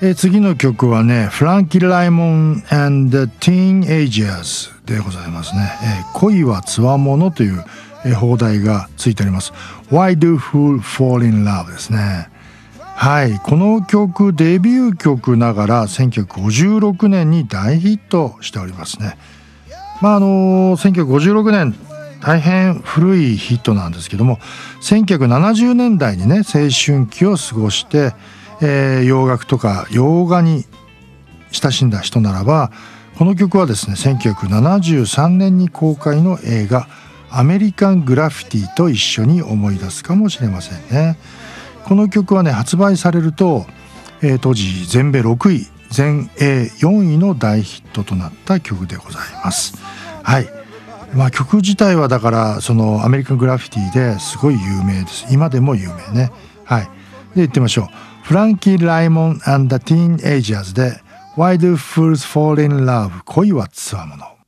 次の曲はね、フランキー・ライモン and the Teenagers でございますね。恋はつわものという邦題がついております。 Why do Fools Fall in Love ですね。はい、この曲デビュー曲ながら1956年に大ヒットしておりますね。1956年大変古いヒットなんですけども、1970年代にね青春期を過ごして洋楽とか洋画に親しんだ人ならば、この曲はですね1973年に公開の映画アメリカングラフィティと一緒に思い出すかもしれませんね。この曲はね発売されると、当時全米6位全英4位の大ヒットとなった曲でございます。はい、曲自体はだからそのアメリカングラフィティですごい有名です。今でも有名ね。はい、で言ってみましょう。フランキー・ライモン and the Teenagers で Why do Fools Fall in Love 恋はつわもの。